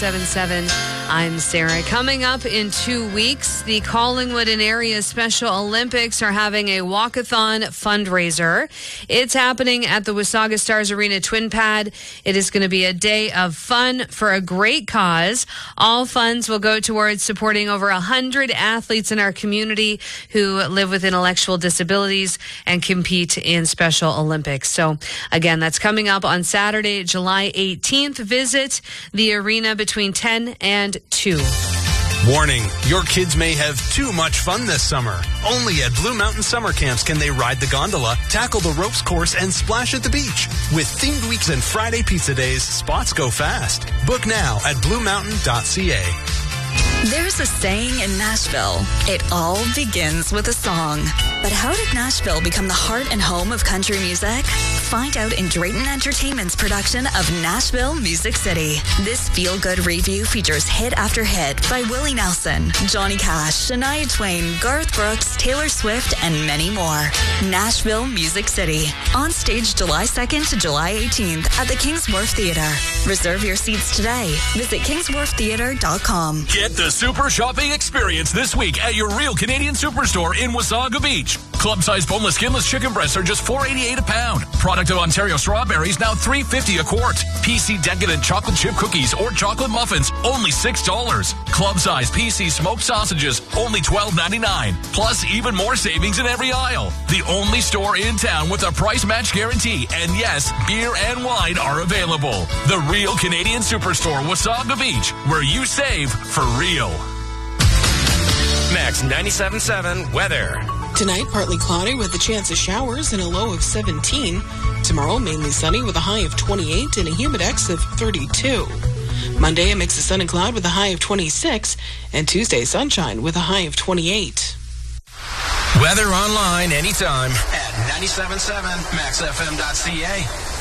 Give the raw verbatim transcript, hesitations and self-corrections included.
seven seven. I'm Sarah. Coming up in two weeks, the Collingwood and Area Special Olympics are having a walkathon fundraiser. It's happening at the Wasaga Stars Arena Twin Pad. It is going to be a day of fun for a great cause. All funds will go towards supporting over one hundred athletes in our community who live with intellectual disabilities and compete in Special Olympics. So again, that's coming up on Saturday, July eighteenth. Visit the arena between ten and two. Warning, your kids may have too much fun this summer. Only at Blue Mountain Summer Camps can they ride the gondola, tackle the ropes course, and splash at the beach. With themed weeks and Friday pizza days, spots go fast. Book now at blue mountain dot c a. There's a saying in Nashville, it all begins with a song. But how did Nashville become the heart and home of country music? Find out in Drayton Entertainment's production of Nashville Music City. This feel-good review features hit after hit by Willie Nelson, Johnny Cash, Shania Twain, Garth Brooks, Taylor Swift, and many more. Nashville Music City. On stage July second to July eighteenth at the Kingsworth Theatre. Reserve your seats today. Visit kingsworth theatre dot com. Get the super shopping experience this week at your Real Canadian Superstore in Wasaga Beach. Club-sized boneless, skinless chicken breasts are just four eighty-eight a pound. Product of Ontario strawberries now three fifty a quart. P C Decadent chocolate chip cookies or chocolate muffins only six dollars. Club-sized P C smoked sausages only twelve ninety-nine. Plus even more savings in every aisle. The only store in town with a price match guarantee. And yes, beer and wine are available. The Real Canadian Superstore, Wasaga Beach, where you save for real. Max ninety-seven point seven weather. Tonight, partly cloudy with a chance of showers and a low of seventeen. Tomorrow, mainly sunny with a high of twenty-eight and a humidex of thirty-two. Monday, a mix of sun and cloud with a high of twenty-six. And Tuesday, sunshine with a high of twenty-eight. Weather online anytime at ninety-seven point seven max f m dot c a.